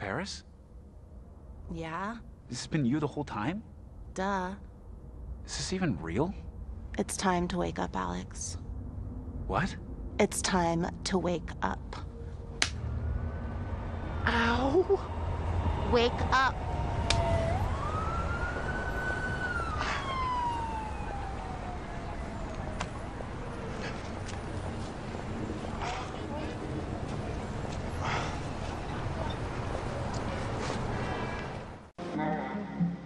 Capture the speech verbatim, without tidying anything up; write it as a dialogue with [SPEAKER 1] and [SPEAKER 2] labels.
[SPEAKER 1] Paris?
[SPEAKER 2] Yeah?
[SPEAKER 1] This has been you the whole time?
[SPEAKER 2] Duh.
[SPEAKER 1] Is this even real?
[SPEAKER 2] It's time to wake up, Alex.
[SPEAKER 1] What?
[SPEAKER 2] It's time to wake up.
[SPEAKER 1] Ow!
[SPEAKER 2] Wake up!